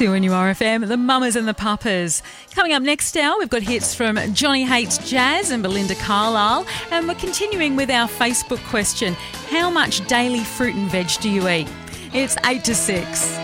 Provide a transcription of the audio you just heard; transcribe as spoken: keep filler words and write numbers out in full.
two N U R F M, the Mamas and the Papas. Coming up next hour, we've got hits from Johnny Hates Jazz and Belinda Carlisle. And we're continuing with our Facebook question, how much daily fruit and veg do you eat? It's eight to six.